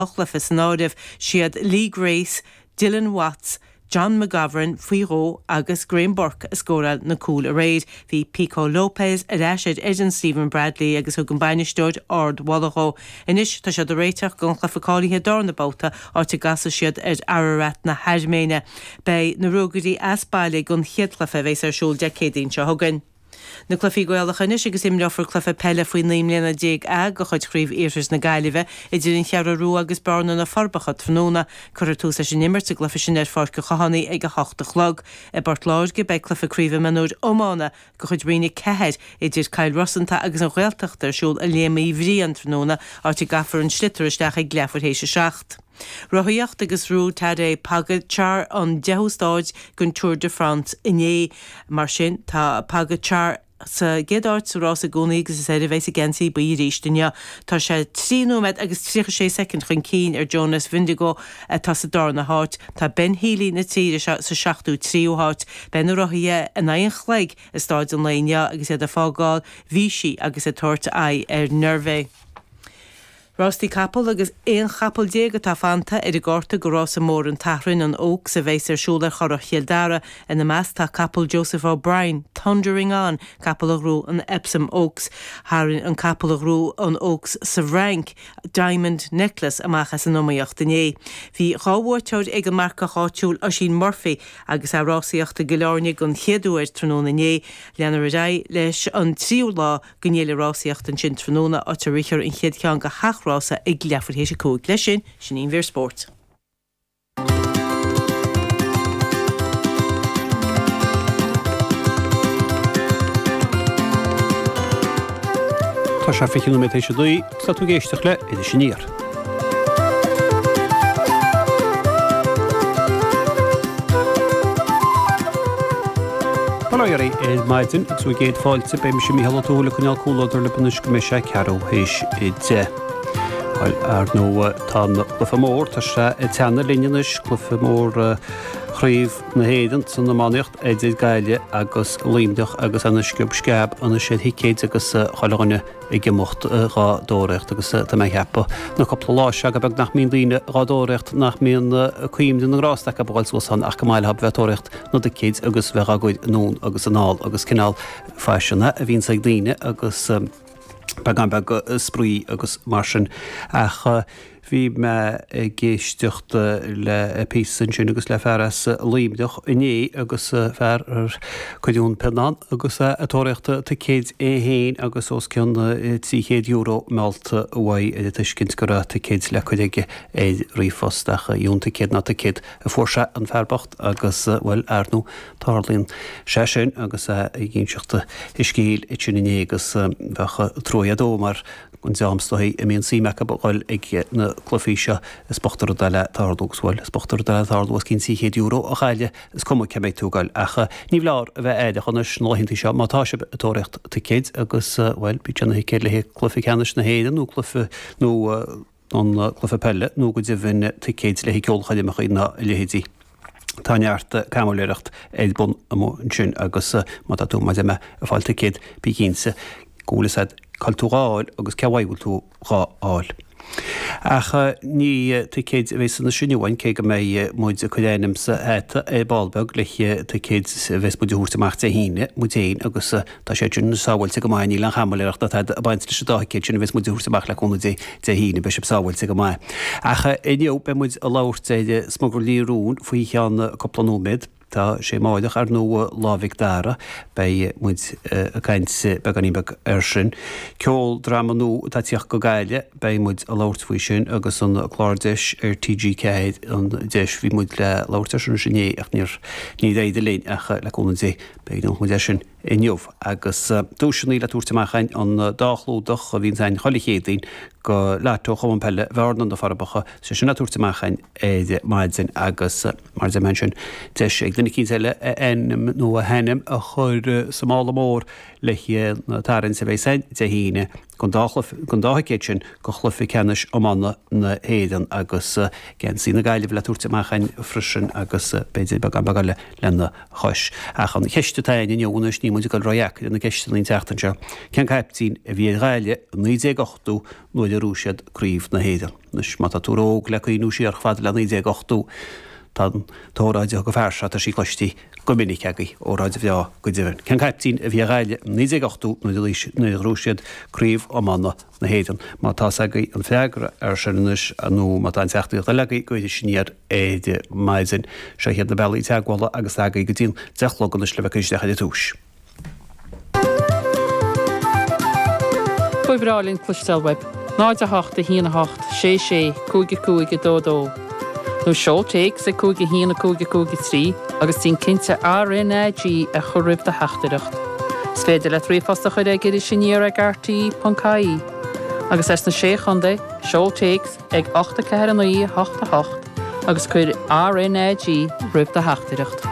Ochla Fisnodif, siad Lee Grace, Dylan Watts, John McGovern, Fuiro, agus Graham Burke, a scóra na cúl a raid. Bhí Pico Lopez, a rashid Edan Stephen Bradley, agus o gambainistóid Ord Wallacho. Inis, tá siad a réiteach gon chlufaálathe dar na bóta, áte gasa siad Ararat na Hajméine. Bei na rógadí asbáile gon chiadclafa bhéis siúl decédín se hogan. Na clufií goilach inis agus im leofar clufa pelle faoin líimlíana déag go chuid chríomh éiris na gaiileh idir chear rú agus barna na forbachad fanóna chuir tú sa sin nimmert a glufa sin fáir go chahannaí ag go hochta chlog bart láirge be clufa críomh manúd ómána go chuid brína cehead idir Kyle Rossanta agus an ghilteachtar siúl a léamaí bhríon fanóna áte gafar an slitteristeach ag gleafar hééis seacht. Rohaíocht agus rú tá é Pagachar an dehostáid gon Tour de France iné mar sin tá Pagachar sa gédáirt sa rás a gcónaí agus is éidir bhéis a gensaí buí ríistine tá sé 3 nóiméad agus 36 second chun cín Jonas Vindigo tá sa dar na háit tá Ben Healy na tíre sa 63 háit ben na rothí an aon chleig is stáid an léine agus iad a fágáil Vichy agus a tuairt Nervé. Rostí Capel agus éon chapel déag tá fanta ar gáta go rás mór an tathrin an óg sa bhéis siúla chora chialdara in na meas tá Capel Joseph O'Brien Thundering On Capel rú an Epsom Oaks Harin an Capel rú an Oaks sa rank Diamond Necklace amachchas an nóíocht dané. Bhí ráhhairteir ag an marca cháitiúil a sin Murphy agus a rásíochta goláirne gon chéadúir tróna né leanar a leis an tríú lá gnéile rásíocht an sin tróna áte richar in chéadceán go Rása ag gleafar hééis cóg leis sin sin bhír sport. Tá sé fi kilometr sé dú sa tú géisteach le idir sin níor. Palairí maidin sú géad fáilte be me mí hela túla chunal cúlaidir le bunus go me sé cearú hééis i dé. Ar nó tá glufa mór tá sé teanna líneanais glufa mór chríomh na héan san na máíocht éidir gaile agus líimdeach agus an sciúb scab an sé hicéid agus choáine i gimocht rádóirecht agus tá mé hepa na coppla láise a beh nach mín líine rádóirecht nach míon chuimde an rásteach a bháil san ach go máil hab bhetóirecht nó de céid agus bheit agóid nún agus anáil agus cinál feisina a bhín sa líine agus Bagan sprúí agus marsin ach bhí me géisteocht le písan sin agus le fearras líimdeach iné agus fear ar chuún penán agus atóireachta tá céad héin agus os ceann €300 melta bhaid tuiscint go tá céad le chuige é riomfostaach dúnta céad na céad a fórse an fearbacht agus bhfuil airnú tálíonn sé sin agus ggéinseachta iscíl i sinné agus bhecha tróiadó mar gon deamstoí i míon símecha bhil ag na clufíise spachtar deile tardúgshil spachtar deile tardúgus cin €300 a chaile is cum ceméid túgáil acha ní bhleir a bheith éide chunas nóhinnta seo mátá se atóireacht tá céid agus bhfuil bína céad le cluficeannis na héan nó clufa nó an clufa pelle nó go bhín tá céid le ceolchaide a chuoine lehétí. Táneart camléireacht éid bun am sin agus mátá tú mai me a fáilte céad bí 15 gúlasaid cultúráil agus cehaidhil tú rááil. Acha ní céad bhés na sinnehain cé go mé muid a chulénim sa héta é Ballbeg le céad bheits bud úrtaach a híine mutéin agus tá sé tún sáhailte go maií le chaáileach a baint se dácéid sin bheits muid úrtaach le chuna dé híine be se sáhailte go mai. Acha ineo be muid a láirtéide smogur líúún faoi cheanna copplanóméid Tá sé máideach ar nó lámhic dára bei muid a caiint beganíbeh sin. Ceol dramanú tá tíoch go gaile bei muid a láirtfuoi sin agus an chláirdeis ar TG an deis bhí muid le láirte sin sinné ach ní éidir léin acha leúna dé be mu sin inniuh agus dúisinaí le túirtaachchain an dálúdach a bhín sein cholichédaín go leto chum pelle bharnan do farbacha sé sinna túirtaachchain éide maidsin agus mar men sin deis ag duna cíile ennim nó a hennim a chuir sa mála mór le na tarann sa bhéh sein de híine gondáchéid sin go chlufi cenis ammanna na héan agus gen sí na gaiileh le túirte maichain frisin agus beidir bagaile lena chois. Achan cheiste tain inúnas ní muidir go roiach na geistelín teachtanse. Cean caiptín a bhí gaile 9 nuair rúisiad críomh na héan. Nus mata túróg le chuú sí ar chfad le 9 tan tóráide go fersa a sí chlistí go minic agaí óráid bhea go ddíhann. Cean caiptín a bhí gaile 9 nuair rúisiad críomh ammanna na héan. Má tá agaí an feagra ar sinnis nó má tá teachtaí legaí go sníar éide maidin sé héad na bailí teaghála agus agaí go dtíon deachlogan is le bheith de túis. Fuibrálinn clustelweb. 9 híana 8 sé cúige dódó. Nó seoltéig sa cúige híana cúige trí agus tín cinnte RNAG a choribh de heachtareacht. Sféidir le trífasta chuir ag idir sinníar ag RT.caí. Agus es na sé chunda seoltéigs ag 8 agus chuir RNAG ribh de heachtareacht.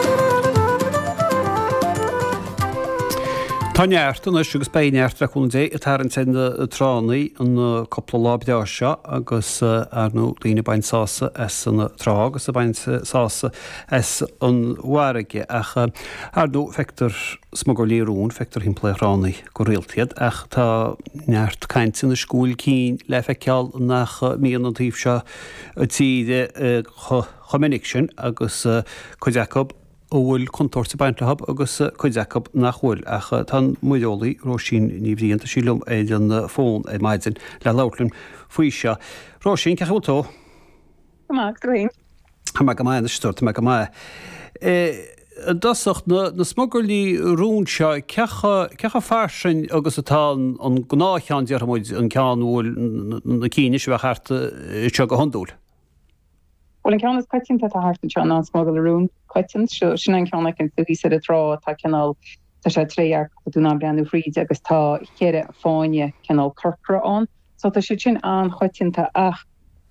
Táneartan agus béineartra chun dé a tar an tenda tránaí an coppla lábdá seo agus arnú lína bain sása as an trá agus a bain sása as an bhhaige ach arnú feictar smogolíún feictar himplaránaí go réaltiad ach tá neart caiint in na scúil cín le feiceall nach míon an tíobh seo tíide chomininic sin agus chuideacob óhfuil contorta baintlahab agus chuideacob nach bhfuil ach tá muideolaí Róisín ní bhríonnta sílumm é an fón é maidin le láitlann faoi seo. Róisín ce chutó? Amach droin. Tá go maith na stúirt me go maith. Dasacht na smogolí rún seo cecha farsin agus atá an gnácheán dearmid an ceanhfuil na cíine bheith charta seo go handúil. Well, an ceannas cuitin a hartan seán an smogol arún cuitin sin an ceanna cin tú hísa a rá tá cenál tá sé tréar dú ná breanú fríd agus tá chéire fáine cenál corcra an, so tá sé sin an chuitinta ach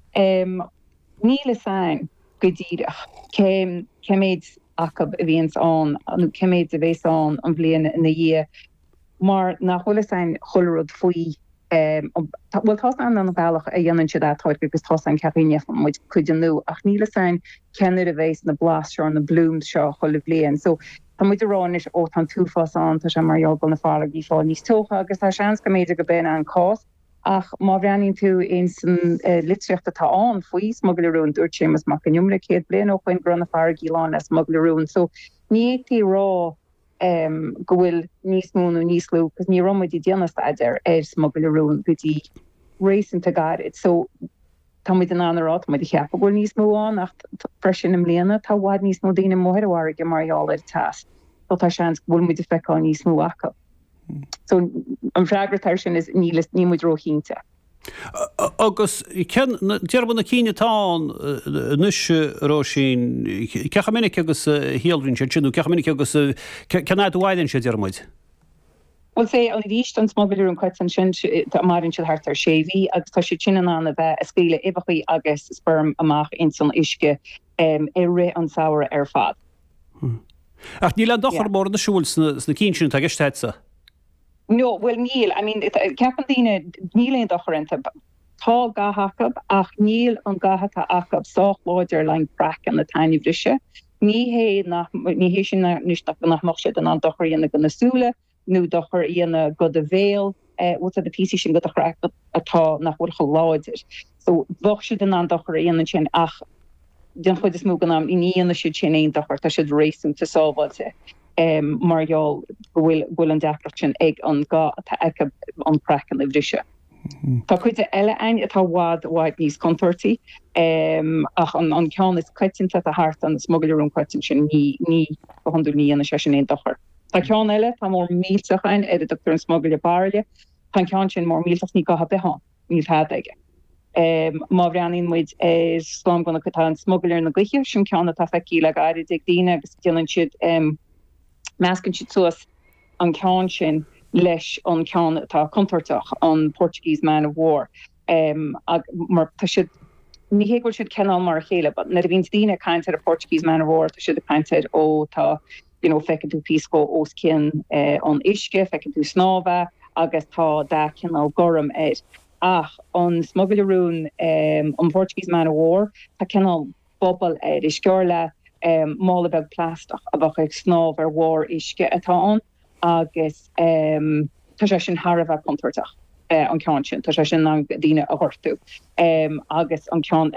níle sein go ddíireach céméid acab a bhíons an céméid a bhés an bbliana na dhé mar nach chuile sein cholarad faoi well tá an bhealach a dhéanann siad atáid agus tá an ceíine muid chuidirú ach níle sein ceanir a bhééis na blaseo na blúm seo cholah blian so tá muid aráis ó an túfás an tá sé marall na fála í fá níos tócha agus tá seans go méidir go ben an cás ach má bhreanín tú in san litreachta tá an faoi smoglarún dúirt sémas mac an jumla céad blian ó chuin brna far gíán le smoglarún so ní tí rá go bhfuil níos múnú níos lú, cos ní romaidí déanasta idir smoglarún go dtí rééisanta gaiid. So tá muid an anrá muid cheappa bhfuil níos móán ach freisin am léana tá bhád níos mó daine móthirhhaige marall ar tas. So tá seans bhfuil muid feicáil níos mó acha. So an freagratar sin is ní muid róchínte. Agus dearban na cíine tá nus Róisín cecha minic agus héalrinn sé sinú cecha minic agus cenáid bhhaidinn sé dearmid. Well sé an ríist an smoglarún cuitin sin marinn siad hartar séhí agus tá sé sinan an a bheith a scéile ibachaí agus sperm amach in san isce i ré an saoire ar fad. Ach ní le dochar mór na siúil sna cín a gceistéitsa? No, well níl, I mean, ceapan díine níl éon docharanta tá gathachab ach níl an gathata achab sách láidir lein brach an na tainní bhrise. Ní hé sin nach mocht siad an dochar íana go na súla, nó dochar íana go a bhéal, wat a PC sin go a crack atá nach bhfuil láidir. So bhoch siad an dochar íana sin ach den chuid is mú gan am íana siad sin éon dochar tá siad rééisú te sábáilte. Marall bhfuil an deachracht sin ag an gá ag an prechan i bhrise. Tá chuide eile ein atá bhád níos contortaí ach an ceán is cuitinta a hart an smoglarún cuitin sin ní handú ní an se sin éon dochar. Tá ceán eile tá mór mílteach ein a doctor an smogla barle, tá ceán sin mór mílteach ní gaha behan níl had aige. Má bhreanín muid slám gona chutá an smoglar na gluiche sin ceanna tá feicí le gairid ag daine agus déanann siad meascann siad suas an ceán sin leis an ceán tá contortach an Portuguese Man of War. Mar tá siad ní héhfuil siad cenál mar chéile, but na bhín daine caintead a Portuguese Man of War tá siad a caintead ó tá fecinn tú písco os cin an isce, fecinn tú snábha agus tá da cinál gom ach an smugglerún an Portuguese Man of War tá cinál bobbal is georle mála beg plastach a bach ag snáb ar war isce atá an agus tá sé sin Harbh contortach an cean sin tá sé sin an dtíine a hortú agus an cean